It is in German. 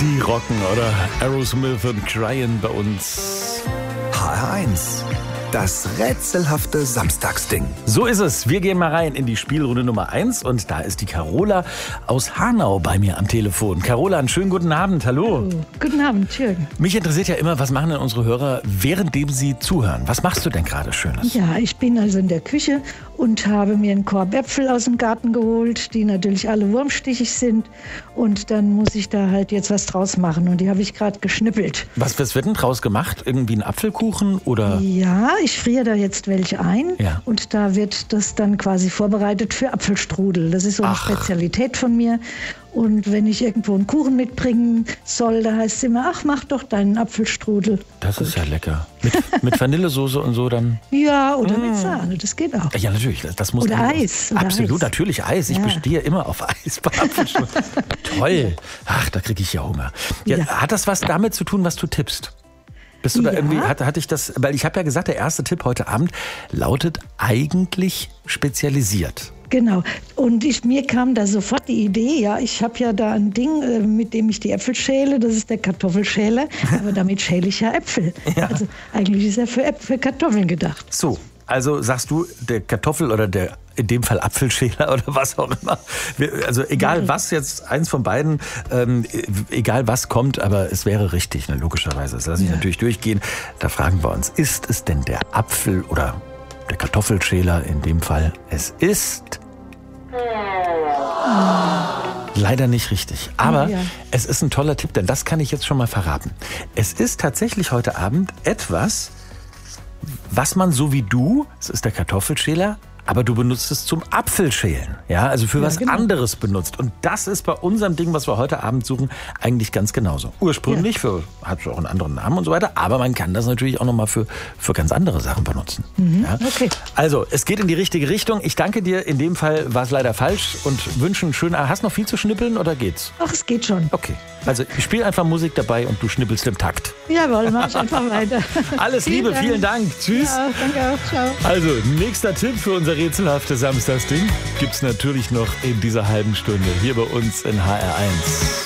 Die rocken, oder? Aerosmith und Cryin' bei uns. HR1, das rätselhafte Samstagsding. So ist es. Wir gehen mal rein in die Spielrunde Nummer 1 und da ist die Carola aus Hanau bei mir am Telefon. Carola, einen schönen guten Abend. Hallo. Guten Abend, Jürgen. Mich interessiert ja immer, was machen denn unsere Hörer, währenddem sie zuhören? Was machst du denn gerade Schönes? Ja, ich bin also in der Küche und habe mir einen Korb Äpfel aus dem Garten geholt, die natürlich alle wurmstichig sind. Und dann muss ich da halt jetzt was draus machen. Und die habe ich gerade geschnippelt. Was wird denn draus gemacht? Irgendwie ein Apfelkuchen oder? Ja, ich friere da jetzt welche ein. Ja. Und da wird das dann quasi vorbereitet für Apfelstrudel. Das ist so eine Spezialität von mir. Und wenn ich irgendwo einen Kuchen mitbringen soll, da heißt es immer, ach, mach doch deinen Apfelstrudel. Das ist ja lecker. Mit Vanillesoße und so dann? Ja, oder mit Sahne, das geht auch. Ja, natürlich. Das muss Oder Eis. Oder absolut, Eis. Natürlich Eis. Ich bestehe immer auf Eis bei Apfelstrudel. Toll. Ach, da kriege ich ja Hunger. Ja, Ja. Hat das was damit zu tun, was du tippst? Bist du da Ja. irgendwie, hatte ich das, weil ich habe ja gesagt, der erste Tipp heute Abend lautet eigentlich spezialisiert. Genau. Und mir kam da sofort die Idee, ja, ich habe ja da ein Ding, mit dem ich die Äpfel schäle, das ist der Kartoffelschäler, aber damit schäle ich ja Äpfel. Ja. Also eigentlich ist er für Kartoffeln gedacht. So, also sagst du, der Kartoffel oder der in dem Fall Apfelschäler oder was auch immer. Also egal was jetzt, eins von beiden, egal was kommt, aber es wäre richtig, ne, logischerweise. Das lasse ich natürlich durchgehen. Da fragen wir uns, ist es denn der Apfel oder der Kartoffelschäler in dem Fall? Es ist leider nicht richtig. Aber es ist ein toller Tipp, denn das kann ich jetzt schon mal verraten. Es ist tatsächlich heute Abend etwas, was man so wie du, es ist der Kartoffelschäler, aber du benutzt es zum Apfelschälen. Ja, also für was anderes benutzt. Und das ist bei unserem Ding, was wir heute Abend suchen, eigentlich ganz genauso. Ursprünglich hat auch einen anderen Namen und so weiter, aber man kann das natürlich auch nochmal für ganz andere Sachen benutzen. Ja? Okay. Also, es geht in die richtige Richtung. Ich danke dir. In dem Fall war es leider falsch und wünsche einen schönen Abend. Hast du noch viel zu schnippeln oder geht's? Ach, es geht schon. Okay. Also, ich spiele einfach Musik dabei und du schnippelst im Takt. Jawohl, mach ich einfach weiter. Alles Liebe, vielen Dank. Tschüss. Ja, danke auch. Ciao. Also, nächster Tipp für unser rätselhaftes Samstagsding gibt's natürlich noch in dieser halben Stunde hier bei uns in HR1.